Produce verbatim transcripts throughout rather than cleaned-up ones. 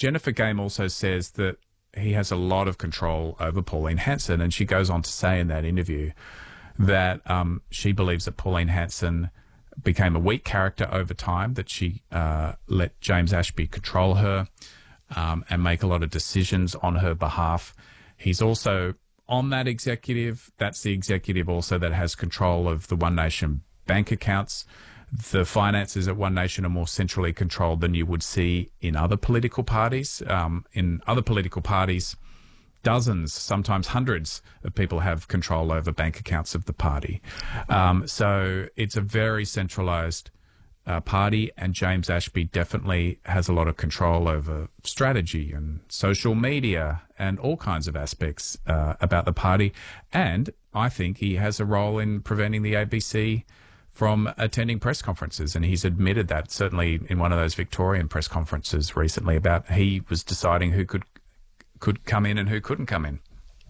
Jennifer Game also says that he has a lot of control over Pauline Hanson, and she goes on to say in that interview that um, she believes that Pauline Hanson became a weak character over time, that she uh, let James Ashby control her um, and make a lot of decisions on her behalf. He's also on that executive. That's the executive also that has control of the One Nation bank accounts. The finances at One Nation are more centrally controlled than you would see in other political parties. Um, in other political parties, dozens, sometimes hundreds of people have control over bank accounts of the party. Um, so it's a very centralised uh, party, and James Ashby definitely has a lot of control over strategy and social media and all kinds of aspects uh, about the party. And I think he has a role in preventing the A B C from attending press conferences, and he's admitted that certainly in one of those Victorian press conferences recently about he was deciding who could could come in and who couldn't come in.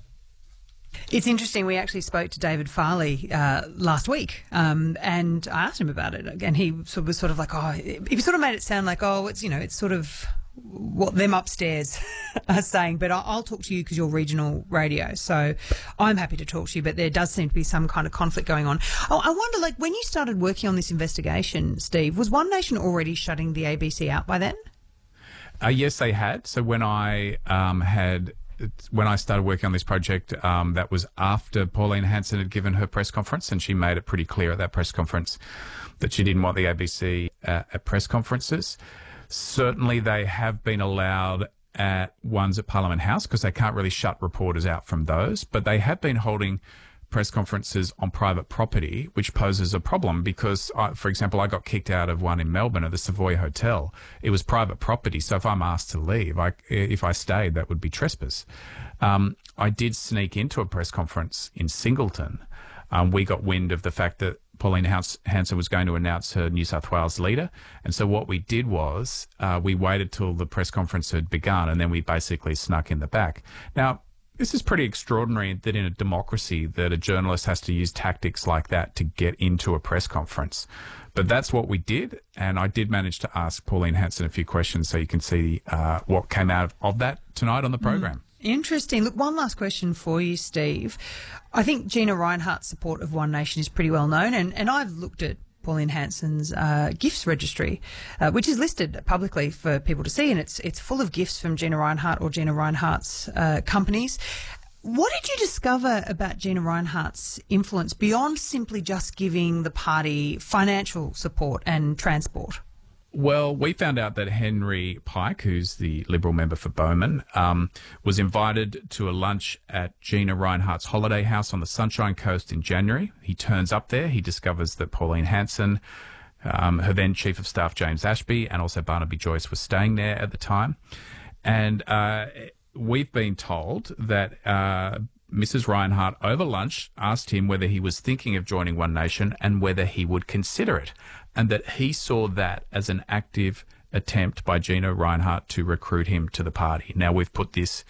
It's interesting. We actually spoke to David Farley uh, last week, um, and I asked him about it, and he sort of was sort of like, oh, he sort of made it sound like, oh, it's, you know, it's sort of what them upstairs are saying, but I'll, I'll talk to you because you're regional radio, so I'm happy to talk to you, but there does seem to be some kind of conflict going on. Oh, I wonder, like, when you started working on this investigation, Steve, was One Nation already shutting the A B C out by then? Uh, yes, they had. So when I um, had, when I started working on this project, um, that was after Pauline Hanson had given her press conference, and she made it pretty clear at that press conference that she didn't want the A B C uh, at press conferences. Certainly they have been allowed at ones at Parliament House because they can't really shut reporters out from those, but they have been holding press conferences on private property, which poses a problem because, I, for example, I got kicked out of one in Melbourne at the Savoy Hotel. It was private property, so if I'm asked to leave, I, if I stayed, that would be trespass. Um, I did sneak into a press conference in Singleton. Um, we got wind of the fact that Pauline Hanson was going to announce her New South Wales leader. And so what we did was uh, we waited till the press conference had begun, and then we basically snuck in the back. Now, this is pretty extraordinary that in a democracy that a journalist has to use tactics like that to get into a press conference. But that's what we did, and I did manage to ask Pauline Hanson a few questions so you can see uh, what came out of that tonight on the program. Mm. Interesting. Look, one last question for you, Steve. I think Gina Rinehart's support of One Nation is pretty well known, and, and I've looked at Pauline Hanson's uh, gifts registry, uh, which is listed publicly for people to see, and it's it's full of gifts from Gina Rinehart or Gina Rinehart's uh, companies. What did you discover about Gina Rinehart's influence beyond simply just giving the party financial support and transport? Well, we found out that Henry Pike, who's the Liberal member for Bowman, um, was invited to a lunch at Gina Rinehart's holiday house on the Sunshine Coast in January. He turns up there. He discovers that Pauline Hanson, um, her then Chief of Staff James Ashby, and also Barnaby Joyce were staying there at the time. And uh, we've been told that uh, Missus Rinehart, over lunch, asked him whether he was thinking of joining One Nation and whether he would consider it, and that he saw that as an active attempt by Gina Rinehart to recruit him to the party. Now, we've put this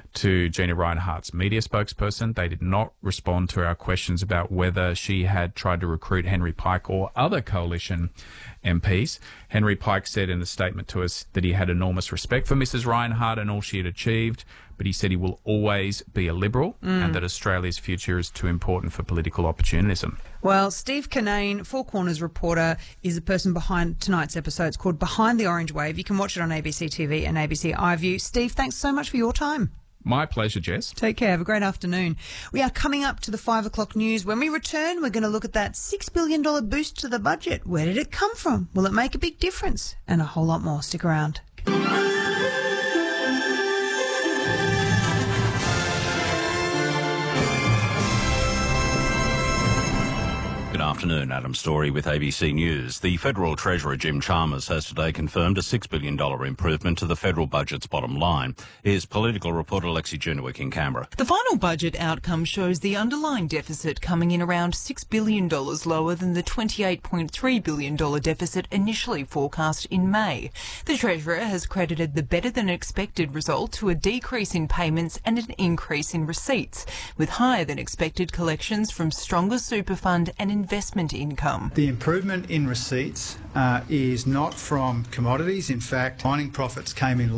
to Gina Rinehart's media spokesperson. They did not respond to our questions about whether she had tried to recruit Henry Pike or other coalition M Ps. Henry Pike said in a statement to us that he had enormous respect for Missus Rinehart and all she had achieved, but he said he will always be a Liberal mm. and that Australia's future is too important for political opportunism. Well, Steve Kinane, Four Corners reporter, is the person behind tonight's episode. It's called Behind the Orange Wave. You can watch it on A B C T V and A B C iView. Steve, thanks so much for your time. My pleasure, Jess. Take care. Have a great afternoon. We are coming up to the five o'clock news. When we return, we're going to look at that six billion dollars boost to the budget. Where did it come from? Will it make a big difference? And a whole lot more. Stick around. Good afternoon, Adam Story with A B C News. The Federal Treasurer Jim Chalmers has today confirmed a six billion dollars improvement to the federal budget's bottom line. Here's political reporter Lexi Junewick in Canberra. The final budget outcome shows the underlying deficit coming in around six billion dollars lower than the twenty-eight point three billion dollars deficit initially forecast in May. The Treasurer has credited the better-than-expected result to a decrease in payments and an increase in receipts, with higher-than-expected collections from stronger super fund and investment income. The improvement in receipts uh, is not from commodities. In fact, mining profits came in